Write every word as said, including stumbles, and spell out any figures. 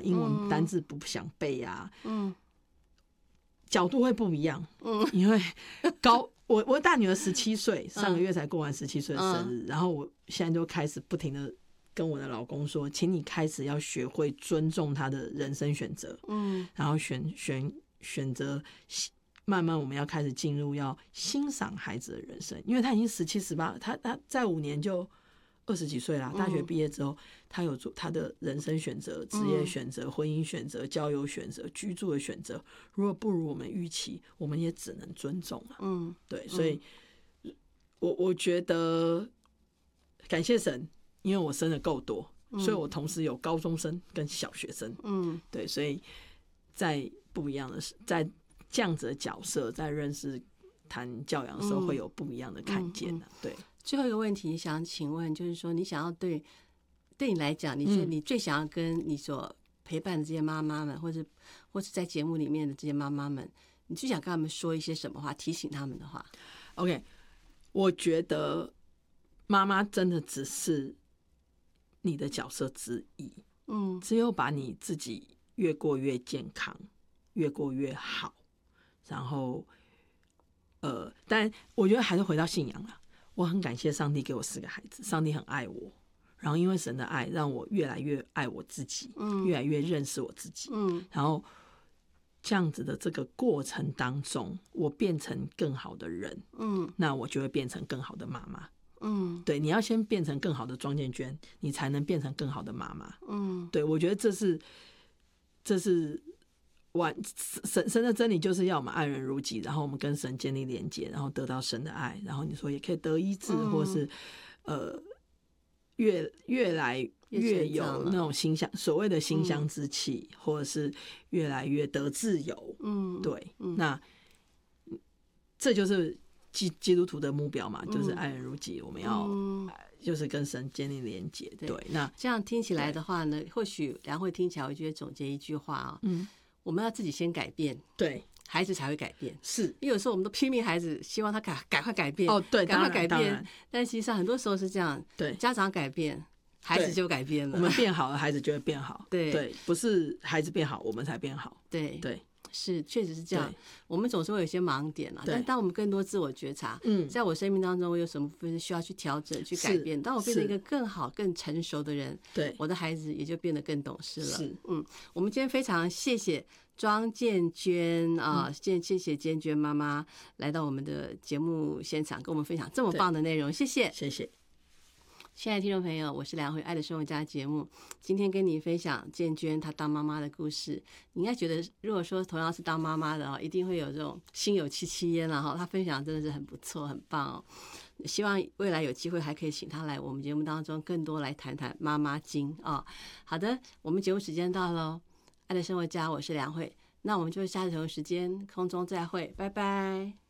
英文单字不想背啊，嗯，角度会不一样，嗯，因为高我我大女儿十七岁，上个月才过完十七岁的生日，嗯，然后我现在就开始不停的跟我的老公说，请你开始要学会尊重他的人生选择，嗯，然后选选选择。慢慢我们要开始进入要欣赏孩子的人生，因为他已经十七十八，他他再五年就二十几岁啦，大学毕业之后，他有做他的人生选择、职业选择、婚姻选择、交友选择、居住的选择，如果不如我们预期，我们也只能尊重啊。嗯，对，所以我我觉得感谢神，因为我生的够多，所以我同时有高中生跟小学生。嗯，对，所以在不一样的在这样子的角色，在认识谈教养的时候，会有不一样的看见、啊嗯嗯、对。 最后一个问题想请问，就是说你想要对对你来讲，你觉得你最想要跟你所陪伴的这些妈妈们，或者或是在节目里面的这些妈妈们，你最想跟他们说一些什么话，提醒他们的话？ OK， 我觉得妈妈真的只是你的角色之一，嗯，只有把你自己越过越健康，越过越好，然后呃，但我觉得还是回到信仰啦。我很感谢上帝给我四个孩子，上帝很爱我，然后因为神的爱让我越来越爱我自己，嗯，越来越认识我自己，嗯，然后这样子的这个过程当中，我变成更好的人，嗯，那我就会变成更好的妈妈，嗯，对，你要先变成更好的庄建娟，你才能变成更好的妈妈，嗯，对，我觉得这是这是完神神的真理，就是要我们爱人如己，然后我们跟神建立连结，然后得到神的爱，然后你说也可以得医治，嗯，或是呃越越来越有那种馨香，所谓的馨香之气，嗯，或者是越来越得自由，嗯，对，嗯，那这就是基基督徒的目标嘛，嗯，就是爱人如己，我们要，嗯，就是跟神建立连结，对，对，那这样听起来的话呢，或许良慧听起来，我觉得总结一句话啊，嗯。我们要自己先改变， 对， 孩子才会改变。 是， 因为有时候我们都拼命孩子，希望他赶赶快改变， 哦，对， 赶快改变。但实际上很多时候是这样， 对， 家长改变，孩子就改变了。 我们变好了，孩子就会变好。 对对，不是孩子变好，我们才变好。 对对。 是，确实是这样。我们总是会有一些盲点啦，但当我们更多自我觉察，嗯，在我生命当中，我有什么部分需要去调整、去改变？当我变成一个更好、更成熟的人，对，我的孩子也就变得更懂事了。是，嗯，我们今天非常谢谢庄建娟啊，谢谢谢建娟妈妈来到我们的节目现场，跟我们分享这么棒的内容，谢谢， 谢谢。 亲爱的听众朋友，我是良慧，爱的生活家节目，今天跟你分享建娟她当妈妈的故事。你应该觉得，如果说同样是当妈妈的，一定会有这种心有戚戚焉，然后她分享真的是很不错，很棒哦。希望未来有机会还可以请她来我们节目当中，更多来谈谈妈妈经啊，哦。好的，我们节目时间到了，爱的生活家，我是良慧，那我们就下次同一时间空中再会，拜拜。